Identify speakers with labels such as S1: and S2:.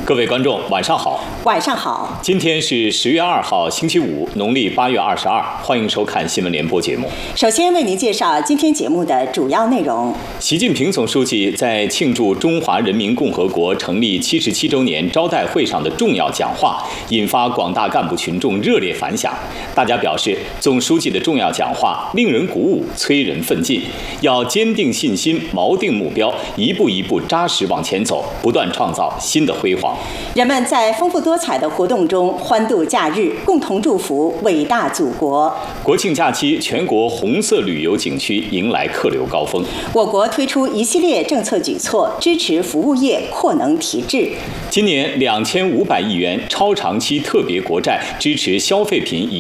S1: 各位观众，晚上好。
S2: 晚上好。
S1: 今天是10月2号，星期五，农历8月22，欢迎收看新闻联播节目。
S2: 首先为您介绍今天节目的主要内容。
S1: 习近平总书记在庆祝中华人民共和国成立77周年招待会上的重要讲话，引发广大干部群众热烈反响。大家表示，总书记的重要讲话令人鼓舞，催人奋进，要坚定信心，锚定目标，一步一步扎实往前走，不断创造新的辉煌。
S2: 人们在丰富多彩的活动中欢度假日，共同祝福伟大祖国。
S1: 国庆假期，全国红色旅游景区迎来客流高峰。
S2: 我国推出一系列政策举措，支持服务业扩能提质。
S1: 今年2500亿元超长期特别国债支持消费品以